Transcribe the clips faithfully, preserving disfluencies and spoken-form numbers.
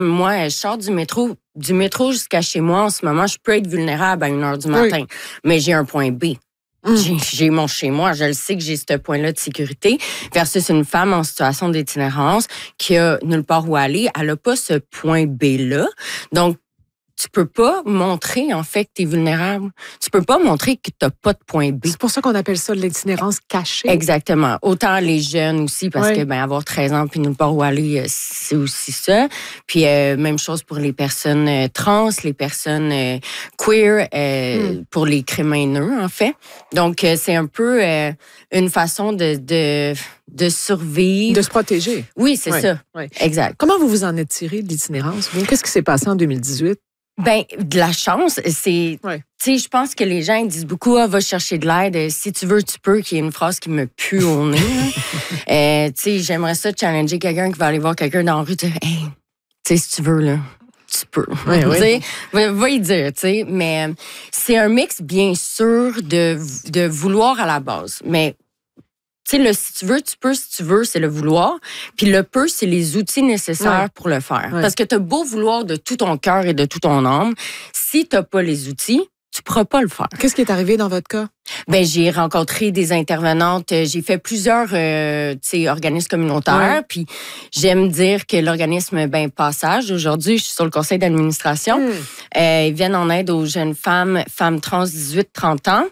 Moi, je sors du métro, du métro jusqu'à chez moi. En ce moment, je peux être vulnérable à une heure du matin, oui. mais j'ai un point B. Mm. J'ai, j'ai mon chez moi, je le sais que j'ai ce point-là de sécurité versus une femme en situation d'itinérance qui a nulle part où aller. Elle n'a pas ce point B-là. Donc, tu peux pas montrer, en fait, que tu es vulnérable. Tu peux pas montrer que tu n'as pas de point B. C'est pour ça qu'on appelle ça l'itinérance cachée. Exactement. Autant les jeunes aussi, parce oui. que ben avoir treize ans puis nulle part où aller, c'est aussi ça. Puis euh, même chose pour les personnes euh, trans, les personnes euh, queer, euh, mm. pour les crimes haineux, en fait. Donc, euh, c'est un peu euh, une façon de... de de survivre. De se protéger. Oui, c'est oui. ça. Oui. Exact. Comment vous vous en êtes tiré de l'itinérance? Qu'est-ce qui s'est passé en deux mille dix-huit? Ben, de la chance, c'est... Oui. Tu sais, je pense que les gens ils disent beaucoup, ah, va chercher de l'aide. Si tu veux, tu peux, qui est une phrase qui me pue au nez. euh, tu sais, j'aimerais ça challenger quelqu'un qui va aller voir quelqu'un dans la rue, dire, hey, tu sais, si tu veux, là, tu peux. Oui, oui. Va, va y dire, tu sais. Mais c'est un mix, bien sûr, de, de vouloir à la base. Mais tu sais, le si tu veux, tu peux, si tu veux, c'est le vouloir. Puis le peut, c'est les outils nécessaires ouais. pour le faire. Ouais. Parce que tu as beau vouloir de tout ton cœur et de tout ton âme, si tu n'as pas les outils, tu ne pourras pas le faire. Qu'est-ce qui est arrivé dans votre cas? Ben, j'ai rencontré des intervenantes. J'ai fait plusieurs euh, organismes communautaires. Ouais. Puis j'aime dire que l'organisme ben Passage, aujourd'hui, je suis sur le conseil d'administration. Mm. Euh, ils viennent en aide aux jeunes femmes, femmes trans dix-huit trente ans.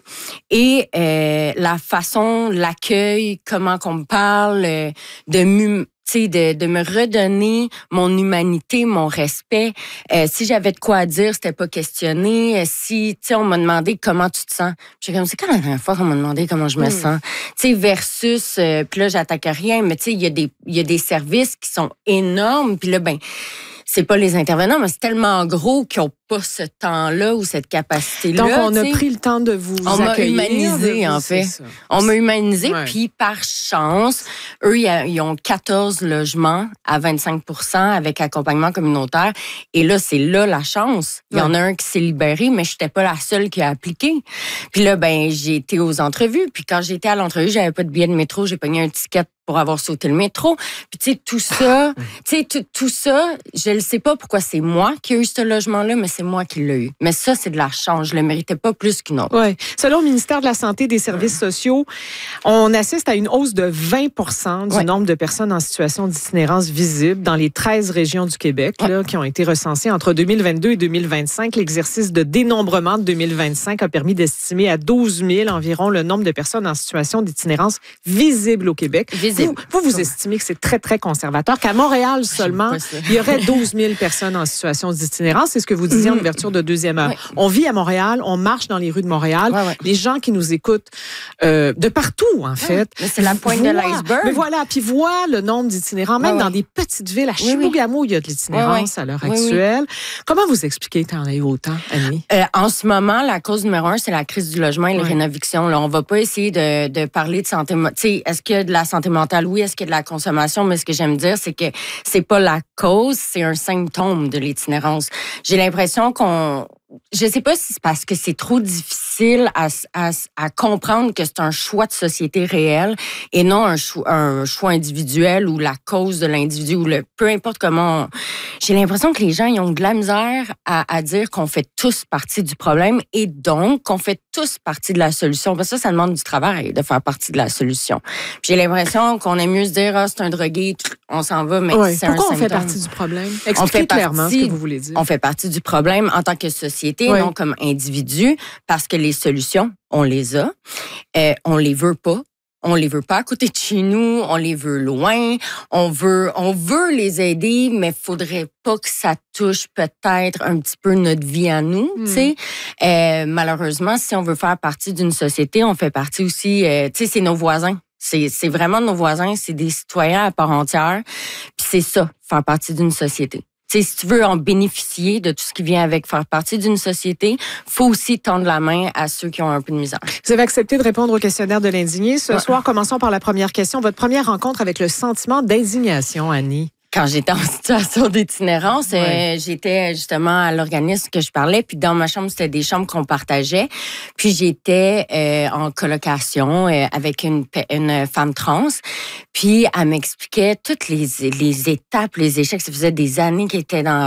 Et euh, la façon, l'accueil, comment qu'on me parle, euh, de mu- De, de me redonner mon humanité, mon respect. Euh, si j'avais de quoi à dire, c'était pas questionné. Euh, si, tu sais, on m'a demandé comment tu te sens. J'ai comme, c'est quand la dernière fois qu'on m'a demandé comment je me mmh. sens? Tu sais, versus, euh, puis là, j'attaque à rien, mais tu sais, il y a des, il y a des services qui sont énormes. Puis là, ben, c'est pas les intervenants, mais c'est tellement gros qu'ils ont pas ce temps-là ou cette capacité-là. Donc, on a t'sais. pris le temps de vous on accueillir. On m'a humanisé, en fait. On m'a humanisé, ouais. puis par chance, eux, ils ont quatorze logements à vingt-cinq pour cent avec accompagnement communautaire. Et là, c'est là la chance. Il y ouais. en a un qui s'est libéré, mais je n'étais pas la seule qui a appliqué. Puis là, ben, j'ai été aux entrevues. Puis quand j'étais à l'entrevue, j'avais pas de billet de métro, j'ai pogné un ticket pour avoir sauté le métro. Puis tu sais, tout ça, tu sais, tout, tout ça, je ne sais pas pourquoi c'est moi qui ai eu ce logement-là, mais c'est moi qui l'ai eu. Mais ça, c'est de la chance. Je ne le méritais pas plus qu'une autre. Oui. Selon le ministère de la Santé et des Services sociaux, on assiste à une hausse de vingt pour cent du ouais. nombre de personnes en situation d'itinérance visible dans les treize régions du Québec ouais. là, qui ont été recensées entre deux mille vingt-deux et deux mille vingt-cinq. L'exercice de dénombrement de deux mille vingt-cinq a permis d'estimer à douze mille environ le nombre de personnes en situation d'itinérance visible au Québec. Visible. Vous, vous, vous estimez que c'est très, très conservateur, qu'à Montréal seulement, il y aurait douze mille personnes en situation d'itinérance. C'est ce que vous disiez en ouverture de deuxième heure. Ouais. On vit à Montréal, on marche dans les rues de Montréal. Ouais, ouais. Les gens qui nous écoutent euh, de partout, en fait. Ouais, mais c'est la pointe voient, de l'iceberg. Mais voilà, puis voient le nombre d'itinérants, même ouais, ouais. dans des petites villes. À Chibougamau, oui, oui. il y a de l'itinérance ouais, ouais. à l'heure oui, actuelle. Oui. Comment vous expliquez que tu en as eu autant, Annie? Euh, en ce moment, la cause numéro un, c'est la crise du logement et les ouais. rénovictions. Là, on va pas essayer de, de parler de santé. Tu sais, est-ce qu'il y a de la santé mentale? Oui. Est-ce qu'il y a de la consommation? Mais ce que j'aime dire, c'est que c'est pas la cause, c'est un symptôme de l'itinérance. J'ai l'impression qu'on... Je sais pas si c'est parce que c'est trop difficile à, à, à comprendre que c'est un choix de société réel et non un choix, un choix individuel ou la cause de l'individu ou le peu importe comment. On... J'ai l'impression que les gens ils ont de la misère à, à dire qu'on fait tous partie du problème et donc qu'on fait tous partie de la solution. Parce que ça, ça demande du travail de faire partie de la solution. Puis j'ai l'impression qu'on aime mieux se dire ah c'est un drogué, on s'en va, mais oui. c'est Pourquoi un on symptôme. fait partie du problème? Expliquez clairement ce que vous voulez dire. On fait partie du problème en tant que société. Société, oui. non comme individu, parce que les solutions, on les a. Euh, on les veut pas. On les veut pas à côté de chez nous. On les veut loin. On veut, on veut les aider, mais faudrait pas que ça touche peut-être un petit peu notre vie à nous, mm. tu sais. Euh, malheureusement, si on veut faire partie d'une société, on fait partie aussi, euh, tu sais, c'est nos voisins. C'est, c'est vraiment nos voisins. C'est des citoyens à part entière. Puis c'est ça, faire partie d'une société. T'sais, si tu veux en bénéficier de tout ce qui vient avec faire partie d'une société, faut aussi tendre la main à ceux qui ont un peu de misère. Vous avez accepté de répondre au questionnaire de l'indigné. Ce ouais. soir, commençons par la première question. Votre première rencontre avec le sentiment d'indignation, Annie? Quand j'étais en situation d'itinérance, ouais. euh, j'étais justement à l'organisme que je parlais, puis dans ma chambre, c'était des chambres qu'on partageait. Puis j'étais euh, en colocation euh, avec une, une femme trans, puis elle m'expliquait toutes les, les étapes, les échecs. Ça faisait des années qu'elle était dans